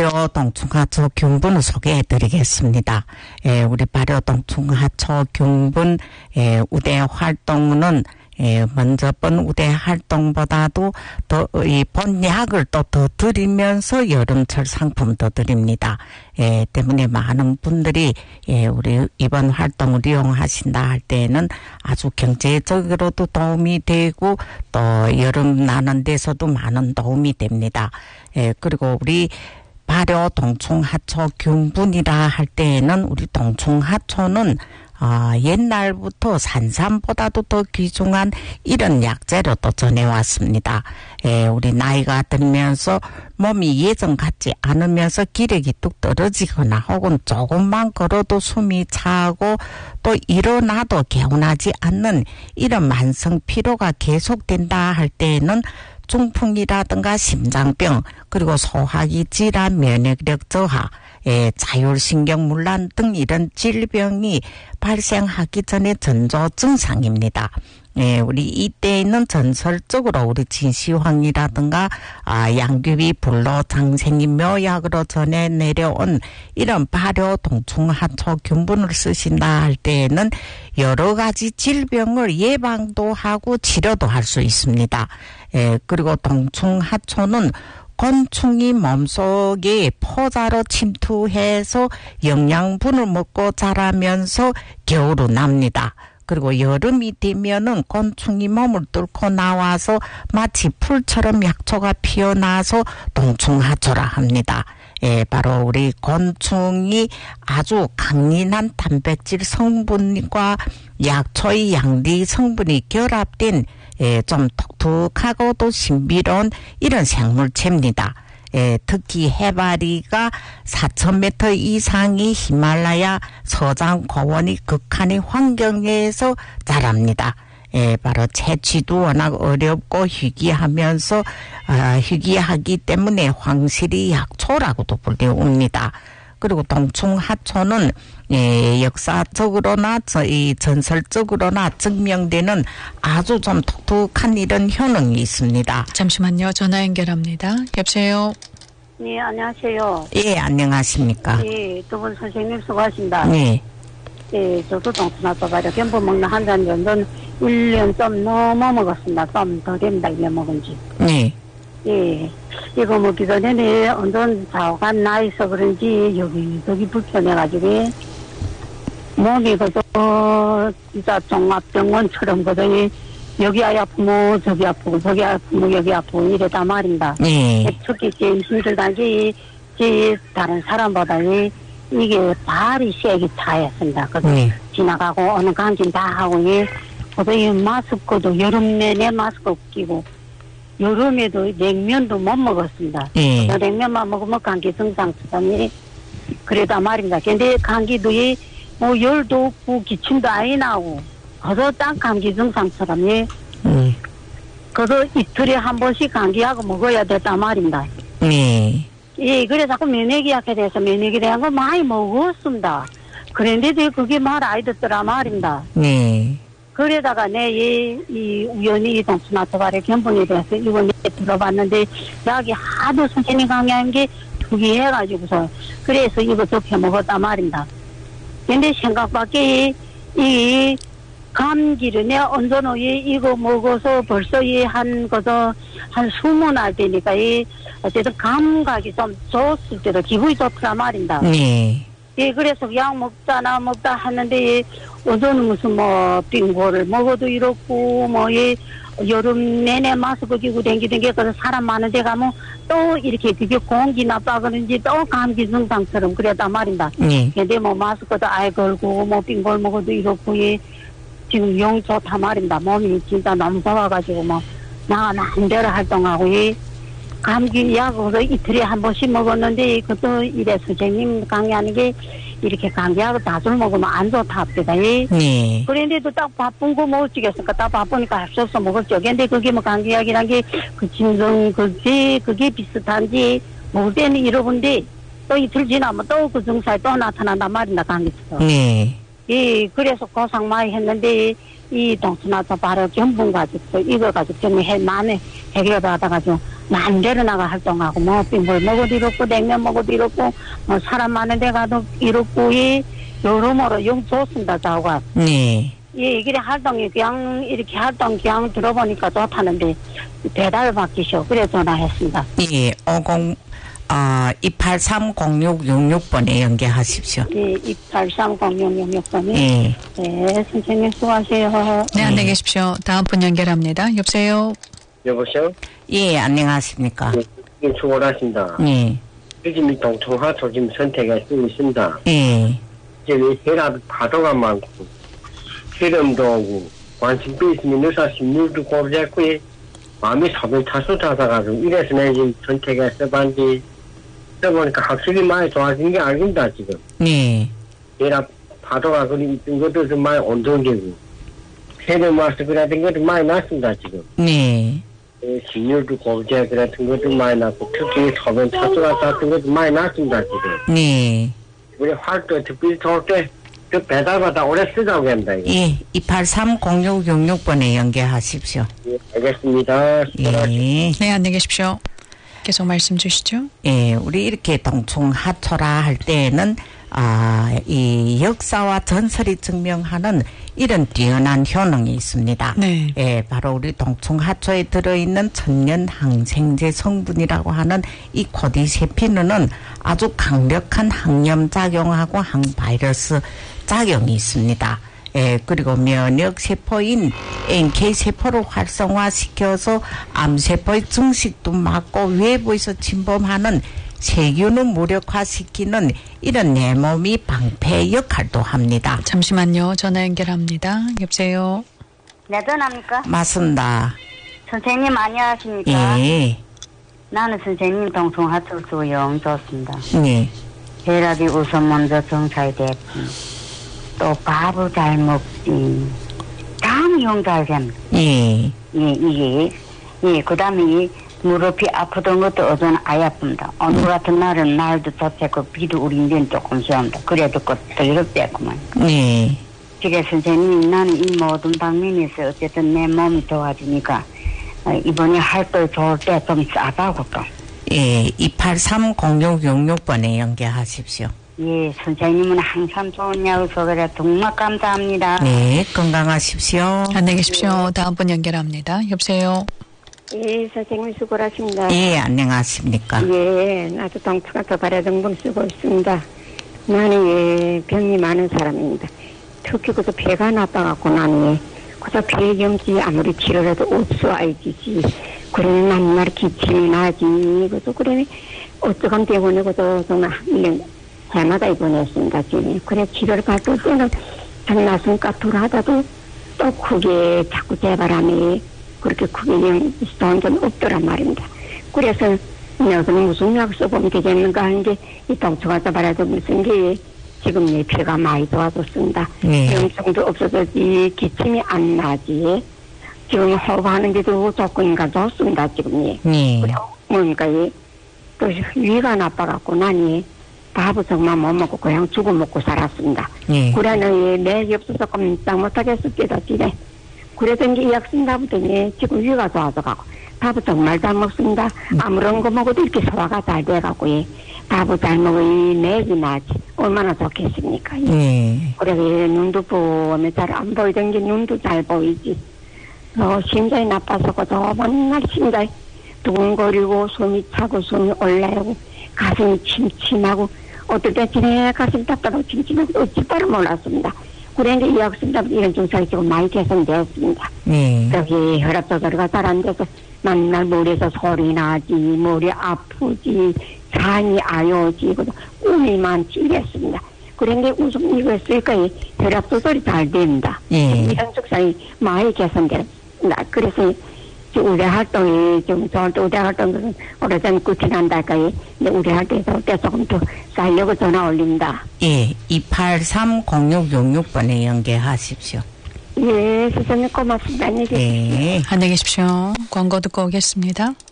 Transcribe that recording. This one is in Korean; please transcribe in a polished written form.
발효 동충하초 균분을 소개해 드리겠습니다. 우리 발효 동충하초 균분, 우대 활동은 먼저 번 우대 활동보다도 더 이 본약을 또 더 드리면서 여름철 상품도 드립니다. 때문에 많은 분들이 우리 이번 활동을 이용하신다 할 때에는 아주 경제적으로도 도움이 되고 또 여름 나는 데서도 많은 도움이 됩니다. 그리고 우리 발효 동충하초 균분이라 할 때에는 우리 동충하초는 옛날부터 산삼보다도 더 귀중한 이런 약재로 또 전해왔습니다. 우리 나이가 들면서 몸이 예전 같지 않으면서 기력이 뚝 떨어지거나 혹은 조금만 걸어도 숨이 차고 또 일어나도 개운하지 않는 이런 만성 피로가 계속된다 할 때에는 중풍이라든가 심장병 그리고 소화기 질환, 면역력 저하, 자율신경문란 등 이런 질병이 발생하기 전에 전조 증상입니다. 우리 이때에는 전설적으로 우리 진시황이라든가 양귀비 불로장생이 묘약으로 전해 내려온 이런 발효 동충하초 균분을 쓰신다 할 때에는 여러 가지 질병을 예방도 하고 치료도 할 수 있습니다. 그리고 동충하초는 곤충이 몸속에 포자로 침투해서 영양분을 먹고 자라면서 겨울로 납니다. 그리고 여름이 되면은 곤충이 몸을 뚫고 나와서 마치 풀처럼 약초가 피어나서 동충하초라 합니다. 바로 우리 곤충이 아주 강인한 단백질 성분과 약초의 양리 성분이 결합된 좀 독특하고도 신비로운 이런 생물체입니다. 특히 해바리가 4,000m 이상의 히말라야 서장 고원의 극한의 환경에서 자랍니다. 바로 채취도 워낙 어렵고 희귀하면서 희귀하기 때문에 황실이 약초라고도 불리웁니다. 그리고 동충하초는 역사적으로나 이 전설적으로나 증명되는 아주 좀 독특한 이런 효능이 있습니다. 잠시만요. 전화 연결합니다. 여보세요. 네, 안녕하세요. 예, 안녕하십니까. 예, 두 분 선생님 수고하십니다. 네. 예, 저도 동충하초 발효 견부 먹는 한 잔 정도는 1년 좀 넘어 먹었습니다. 좀 더 됩니다. 1년 먹은 지. 네. 예, 이거 먹기 전에 완전 좌우간 나이서 그런지 여기 불편해가지고 몸이 그저 진짜 종합병원처럼 거든요. 여기 아프고 저기 아프고 저기 아프고 여기 아프고 이래다 말입니다. 특히 제일 힘들다는 게 다른 사람보다 이게 발이 세게 차였습니다. 그래서 지나가고 어느 감기 다 하고 그래서 이 마스크도 여름 내내 마스크 끼고 여름에도 냉면도 못 먹었습니다. 냉면만 먹으면 감기 증상처럼 그래다 말입니다. 근데 감기도 뭐 열도 없고 기침도 아예 나오고 그래서 딱 감기 증상처럼 그래서 이틀에 한 번씩 감기약을 먹어야 됐단 말입니다. 예, 그래 자꾸 면역약에 대해서 면역에 대한 거 많이 먹었습니다. 그런데도 그게 말 아이 듣더라 말입니다. 그러다가 이 우연히 동충하초 발효 견분에 대해서 이번에 들어봤는데 약이 하도 선생님 강의한 게 특이해가지고서 그래서 이거 접해 먹었단 말입니다. 근데 생각밖에 이 감기를 내 언제노에 이거 먹어서 벌써 한 20날 되니까 어쨌든 감각이 좀 좋을 때도 기분이 좋더라 말입니다. 예, 그래서 약 먹다 하는데 어제는 무슨 빙고를 먹어도 이렇고 여름 내내 마스크 끼고 댕기던 게 그래서 사람 많은 데 가면 또 이렇게 그게 공기 나빠 그런지 또 감기 증상처럼 그랬단 말입니다. 근데 마스크도 아예 걸고 빙고를 먹어도 이렇고 지금 영 좋다 말입니다. 몸이 진짜 너무 좋아가지고 나가 마음대로 활동하고 감기 약으로 이틀에 한 번씩 먹었는데 그것도 이래 선생님 강의하는 게 이렇게 감기약을 다술 먹으면 안 좋다 합니다. 그런데도 딱 바쁜 거 못 지겠으니까 딱 바쁘니까 할 수 없어 먹었죠. 근데 그게 감기약이란 게 그 진정 그게 비슷한지 먹을 때는 이러는데 또 이틀 지나면 또 그 증상이 또 나타난단 말입니다. 감기처럼. 예, 그래서 고생 많이 했는데 이 동충하초 발효 견분 가지고 이거 가지고 좀 많이 해결받아가지고 마음대로 나가 활동하고, 뭐, 물 먹어도 이렇고, 냉면 먹어도 이렇고, 뭐, 사람 많은 데 가도 이렇고, 여러모로 영 좋습니다, 자우가. 네. 예, 이게 활동이 그냥, 이렇게 활동 그냥 들어보니까 좋다는데, 배달 받기셔. 그래서 전화했습니다. 예, 2830666번에 연계하십시오. 예, 2830666번에. 예. 네, 선생님 수고하세요. 네, 안녕히 계십시오. 다음 분 연결합니다. 여보세요? 여보세요? 예, 안녕하십니까. 네, 수고하십니다. 예. 요즘 동청하 조짐 선택을 쓰고 있습니다. 예. 이제 왜 해라 파도가 많고, 해름도 오고, 관심도 있으면 의사 심리도 고르자고, 마음이 사bil 타수 타다가지고, 이래서 내가 지금 선택을 써봤는데, 써보니까 확실히 많이 좋아진 게 알긴다, 지금. 네. 해라 파도가 그리 있던 것도 좀 많이 온전되고, 해름 와서 그랬던 것도 많이 났습니다, 지금. 네. 심리도 고르자 그랬던 것도 많이 났고, 특히 사bil 타수가 탔던 것도 많이 났습니다, 지금. 네. 우리 활동 특별히 좋을 때, 그 배달받아 오래 쓰자고 합니다, 이거. 예, 2830666번에 연계하십시오. 예, 알겠습니다. 예. 네, 안녕히 계십시오. 계속 말씀 주시죠. 예, 우리 이렇게 동충하초라 할 때에는, 이 역사와 전설이 증명하는 이런 뛰어난 효능이 있습니다. 네. 예, 바로 우리 동충하초에 들어있는 천연 항생제 성분이라고 하는 이 코디세피는은 아주 강력한 항염작용하고 항바이러스 작용이 있습니다. 예, 그리고 면역세포인 NK세포를 활성화시켜서 암세포의 증식도 막고 외부에서 침범하는 세균을 무력화시키는 이런 내 몸이 방패 역할도 합니다. 잠시만요. 전화 연결합니다. 여보세요? 네, 전화입니까? 맞습니다. 선생님 안녕하십니까? 예. 나는 선생님 동충하초 영 좋습니다. 예. 혈압이 우선 먼저 정찰이 됐고, 또 밥을 잘 먹지, 땀이 영 잘 됩니다. 예. 예, 그 다음에 무릎이 아프던 것도 어제는 아예 아픕니다. 오늘 같은 날은 날도 좋고 비도 우리 이제는 조금 시원합니다. 그래도 더 이렇겠구만. 예. 그래 선생님, 나는 이 모든 방면에서 어쨌든 내 몸이 좋아지니까 이번에 활동 좋을 때 좀 싸다고 또. 예, 2830666번에 연계하십시오. 예, 선생님은 항상 좋은 약속 그래 정말 감사합니다. 네, 건강하십시오. 안녕히 계십시오. 다음 분 연결합니다. 여보세요? 예, 선생님 수고하십니다. 예, 안녕하십니까. 예, 나도 동충하초 발효정분 쓰고 있습니다. 나는 예, 병이 많은 사람입니다. 특히 그저 배가 나빠갖고 나는 그저 폐렴지 아무리 치료해도 없어 알지지. 그러면 맨날 기침이 나지. 그저 그러면 어쩌건 때문에 그저 정말 1년 해마다 입원했습니다. 지금. 그래 치료를 받을 때는 장나순가토를 하다도 또 크게 자꾸 재바람이 그렇게 크게 있어온 건 없더란 말입니다. 그래서 내가 무슨 약 써보면 되겠는가 하는데 이 동충하초 발효도 무슨 게 지금 내 폐가 많이 좋아졌습니다. 염증도 없어졌지, 기침이 안 나지. 지금 호흡하는 게도 조건인가 좋습니다, 지금. 그래, 뭔가, 또 위가 나빠갖고 나니 밥을 정말 못 먹고 그냥 죽어 먹고 살았습니다. 그래는 맥이 없어서 꼼짝 못하겠을 때다, 지네. 그래서 이제 약 쓴다부터니 지금 위가 좋아져가고 밥을 정말 잘 먹습니다. 아무런 거 먹어도 이렇게 소화가 잘 돼가고, 밥을 잘 먹으니 맥이 나지. 얼마나 좋겠습니까? 그래서 눈도 보면 잘 안 보이던 게 눈도 잘 보이지. 심장이 나빠서 그저 맨날 심장이 두근거리고 숨이 차고 숨이 올라오고 가슴이 침침하고 어떨 때 지내 가슴이 답답하고 침침하고 어찌 바를 몰랐습니다. 그런데 이 학생들 이런 증상이 지금 많이 개선되었습니다. 여기 혈압 조절이 잘 안 돼서 맨날 머리에서 소리 나지, 머리 아프지, 잔이 아요지, 꿈이 많지 이랬습니다. 그런데 우선 이거 쓸까 혈압 조절이 잘 됩니다. 이런 증상이 많이 개선되었습니다. 그래서 우리 활동이 좀 좋을 때 우리 활동은 오래전 끝이 난달까요? 우리 활동에서 때 조금 더 살려고 전화 올립니다. 예, 2830666번에 연계하십시오. 예, 선생님 고맙습니다. 안녕히 계십시오. 안녕히 계십시오. 광고 듣고 오겠습니다.